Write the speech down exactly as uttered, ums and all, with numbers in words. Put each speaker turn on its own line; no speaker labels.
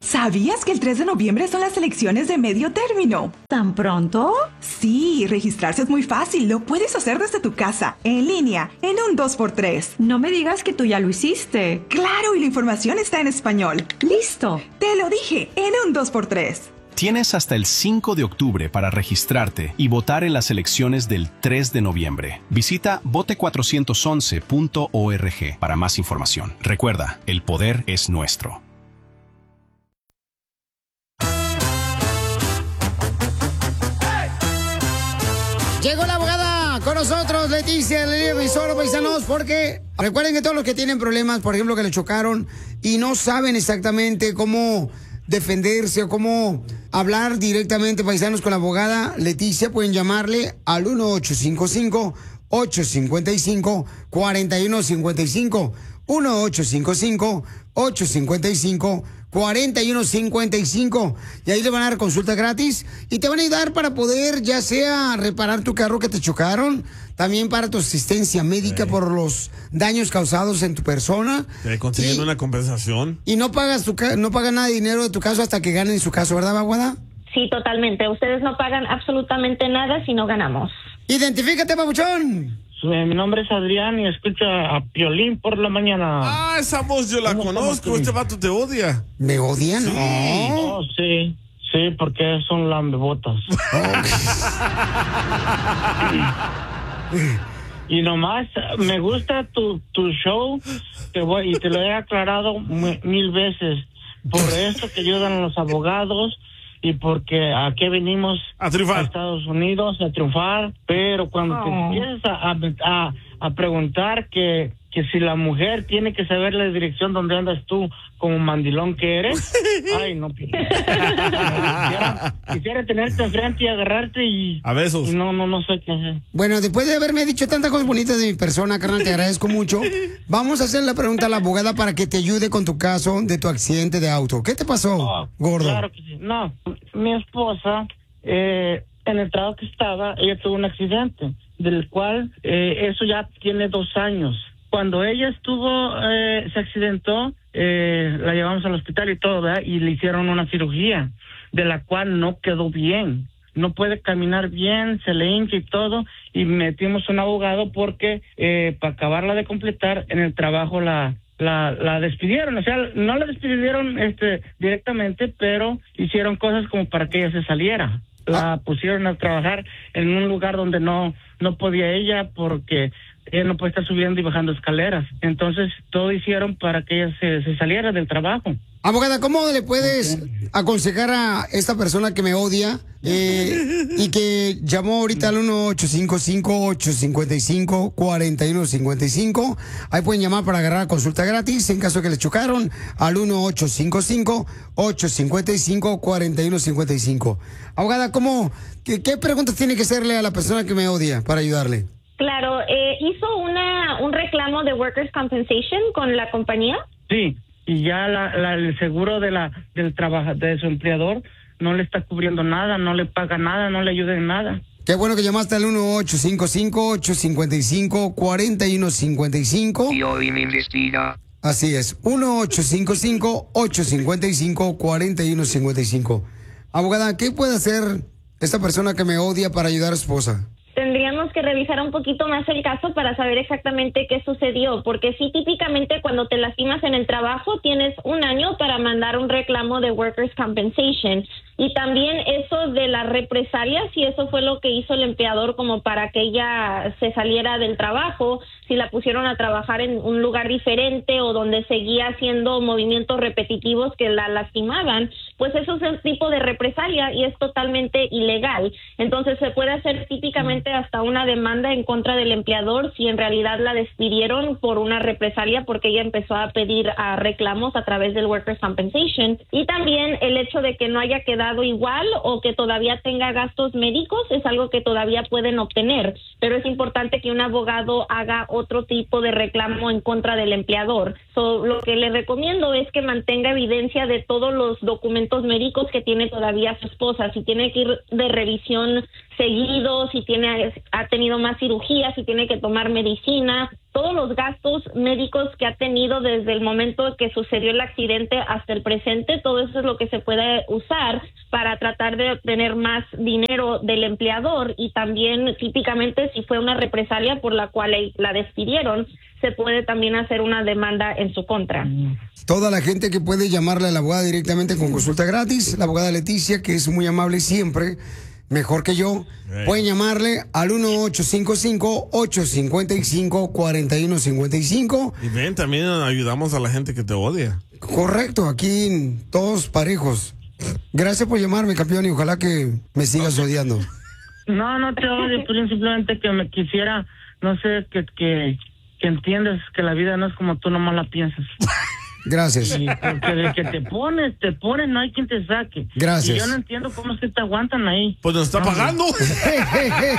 ¿Sabías que el tres de noviembre son las elecciones de medio término?
¿Tan pronto?
Sí, registrarse es muy fácil. Lo puedes hacer desde tu casa, en línea, en un dos por tres.
No me digas que tú ya lo hiciste.
Claro, y la información está en español.
¡Listo!
Te lo dije, en un dos por tres.
Tienes hasta el cinco de octubre para registrarte y votar en las elecciones del tres de noviembre. Visita vote cuatrocientos once punto org para más información. Recuerda, el poder es nuestro.
Llegó la abogada con nosotros, Leticia, Lelía Visoro, paisanos, porque recuerden que todos los que tienen problemas, por ejemplo, que le chocaron y no saben exactamente cómo defenderse o cómo hablar directamente, paisanos, con la abogada Leticia, pueden llamarle al uno ocho cinco cinco, ocho cinco cinco, cuatro uno cinco cinco, uno ocho cinco cinco, ocho cinco cinco, cuatro uno cinco cinco, y ahí le van a dar consulta gratis y te van a ayudar para poder ya sea reparar tu carro que te chocaron, también para tu asistencia médica sí. por los daños causados en tu persona.
Te consiguiendo una compensación.
Y no pagas tu ca- no pagas nada de dinero de tu caso hasta que ganen su caso, ¿verdad, abogada?
Sí, totalmente. Ustedes no pagan absolutamente nada si no ganamos.
Identifícate, papuchón.
Mi nombre es Adrián y escucho a Piolín por la mañana.
Ah, esa voz yo la conozco. Este vato te odia.
¿Me odian?
Sí.
Oh, sí. Sí, porque son lambebotas. Y nomás me gusta tu, tu show te voy, y te lo he aclarado mil veces. Por esto que ayudan a los abogados y porque aquí venimos
a triunfar
a Estados Unidos a triunfar, pero cuando oh. te empiezas a, a, a preguntar que, que si la mujer tiene que saber la dirección donde andas tú como mandilón que eres, ay, no, quisiera, quisiera tenerte enfrente y agarrarte y
a besos.
Y no, no, no sé qué hacer.
Bueno, después de haberme dicho tantas cosas bonitas de mi persona, carnal, te agradezco mucho. Vamos a hacer la pregunta a la abogada para que te ayude con tu caso de tu accidente de auto. ¿Qué te pasó, oh, gordo?
Claro que sí. No, mi esposa, eh, en el trabajo que estaba, ella tuvo un accidente, del cual eh, eso ya tiene dos años. Cuando ella estuvo, eh, se accidentó, eh, la llevamos al hospital y todo, ¿verdad? Y le hicieron una cirugía, de la cual no quedó bien. No puede caminar bien, se le hincha y todo, y metimos un abogado porque eh, para acabarla de completar, en el trabajo la, la, la despidieron. O sea, no la despidieron este, directamente, pero hicieron cosas como para que ella se saliera. La pusieron a trabajar en un lugar donde no, no podía ella porque ella no puede estar subiendo y bajando escaleras. Entonces, todo hicieron para que ella se, se saliera del trabajo.
Abogada, ¿cómo le puedes okay. aconsejar a esta persona que me odia eh, y que llamó ahorita al uno ocho cinco cinco, ocho cinco cinco, cuatro uno cinco cinco? Ahí pueden llamar para agarrar consulta gratis en caso que les chocaron al uno ocho cinco cinco, ocho cinco cinco, cuatro uno cinco cinco. Abogada, ¿cómo, qué, qué preguntas tiene que hacerle a la persona que me odia para ayudarle?
Claro, eh, ¿hizo una un reclamo de Workers' Compensation con la compañía?
Sí, y ya la, la, el seguro de la del trabajo de su empleador no le está cubriendo nada, no le paga nada, no le ayuda en nada.
Qué bueno que llamaste al uno ocho cinco cinco, ocho cinco cinco, cuatro uno cinco cinco.
Y hoy me investiga.
Así es, uno ocho cinco cinco, ocho cinco cinco, cuatro uno cinco cinco. Abogada, ¿qué puede hacer esta persona que me odia para ayudar a su esposa?
Tendríamos que revisar un poquito más el caso para saber exactamente qué sucedió, porque sí, típicamente cuando te lastimas en el trabajo tienes un año para mandar un reclamo de Workers' Compensation. Y también eso de las represalias, si eso fue lo que hizo el empleador como para que ella se saliera del trabajo, si la pusieron a trabajar en un lugar diferente o donde seguía haciendo movimientos repetitivos que la lastimaban, pues eso es el tipo de represalia y es totalmente ilegal. Entonces se puede hacer típicamente hasta una demanda en contra del empleador si en realidad la despidieron por una represalia porque ella empezó a pedir a reclamos a través del Workers' Compensation. Y también el hecho de que no haya quedado igual o que todavía tenga gastos médicos es algo que todavía pueden obtener, pero es importante que un abogado haga otro tipo de reclamo en contra del empleador. So, lo que le recomiendo es que mantenga evidencia de todos los documentos médicos que tiene todavía su esposa. Si tiene que ir de revisión seguido, si tiene ha tenido más cirugías, si tiene que tomar medicina, todos los gastos médicos que ha tenido desde el momento que sucedió el accidente hasta el presente, todo eso es lo que se puede usar para tratar de obtener más dinero del empleador, y también típicamente si fue una represalia por la cual la despidieron, se puede también hacer una demanda en su contra.
Toda la gente que puede llamarle a la abogada directamente con consulta gratis, la abogada Leticia, que es muy amable siempre, mejor que yo, hey. Pueden llamarle al uno ocho cinco cinco, ocho cinco cinco, cuatro uno cinco cinco.
Y ven, también ayudamos a la gente que te odia.
Correcto, aquí todos parejos. Gracias por llamarme, campeón, y ojalá que me sigas odiando.
No, no te odio, pero simplemente que me quisiera, no sé, que, que, que entiendas que la vida no es como tú nomás la piensas.
Gracias.
Sí, porque de que te pones, te pones, no hay quien te saque.
Gracias.
Y yo no entiendo cómo es que te aguantan ahí.
Pues nos está
no,
pagando.